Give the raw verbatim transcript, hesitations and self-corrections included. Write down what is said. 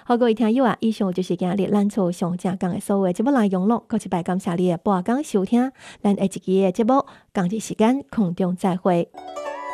好，各位听友啊，以上就是今日咱厝上正讲的所有的节目内容咯。各一摆感谢你的半工收听，咱下一期的节目，同一时间空中再会。